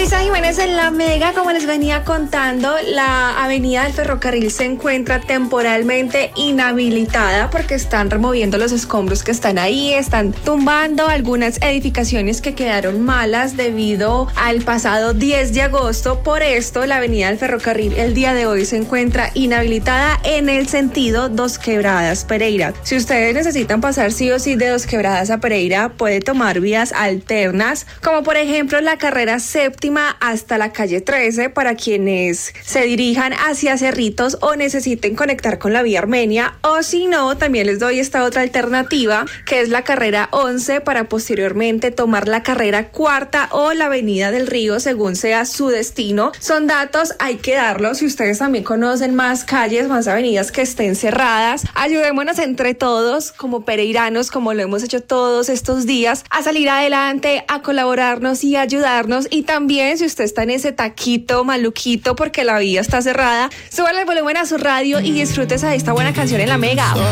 Luisa Jiménez en La Mega. Como les venía contando, la avenida del Ferrocarril se encuentra temporalmente inhabilitada porque están removiendo los escombros que están ahí, están tumbando algunas edificaciones que quedaron malas debido al pasado 10 de agosto. Por esto, la avenida del Ferrocarril el día de hoy se encuentra inhabilitada en el sentido Dos Quebradas Pereira. Si ustedes necesitan pasar sí o sí de Dos Quebradas a Pereira, puede tomar vías alternas, como por ejemplo la carrera séptima hasta la calle 13 para quienes se dirijan hacia Cerritos o necesiten conectar con la vía Armenia, o si no, también les doy esta otra alternativa que es la carrera 11 para posteriormente tomar la carrera cuarta o la avenida del Río según sea su destino. Son datos, hay que darlos. Si ustedes también conocen más calles, más avenidas que estén cerradas, ayudémonos entre todos como pereiranos, como lo hemos hecho todos estos días, a salir adelante, a colaborarnos y ayudarnos. Y también si usted está en ese taquito maluquito porque la vía está cerrada, súbale el volumen a su radio y disfrútese de esta buena canción en La Mega.